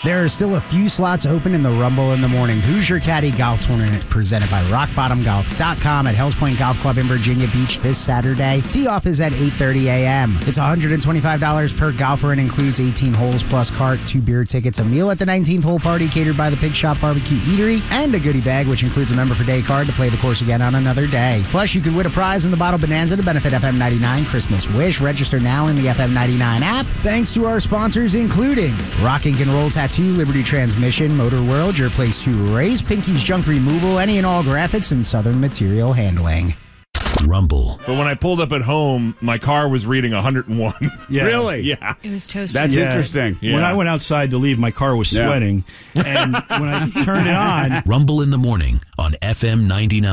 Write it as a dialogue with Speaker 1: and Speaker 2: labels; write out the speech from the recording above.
Speaker 1: There are still a few slots open in the Rumble in the Morning Hoosier Caddy Golf Tournament presented by RockBottomGolf.com at Hells Point Golf Club in Virginia Beach this Saturday. Tee-off is at 8:30 a.m. It's $125 per golfer and includes 18 holes plus cart, 2 beer tickets, a meal at the 19th hole party catered by the Pig Shop Barbecue Eatery, and a goodie bag which includes a member for day card to play the course again on another day. Plus, you could win a prize in the Bottle Bonanza to benefit FM 99 Christmas Wish. Register now in the FM 99 app. Thanks to our sponsors including Rock Ink and Roll Tattoo, Liberty Transmission, Motor World, your place to race, Pinky's Junk Removal, any and all graphics, and Southern Material Handling.
Speaker 2: Rumble.
Speaker 3: But when I pulled up at home, my car was reading 101.
Speaker 4: Yeah.
Speaker 5: Really?
Speaker 3: Yeah.
Speaker 6: It was toasty.
Speaker 5: That's interesting.
Speaker 3: Yeah.
Speaker 4: When I went outside to leave, my car was sweating. And when I turned it on...
Speaker 2: Rumble in the Morning on FM 99.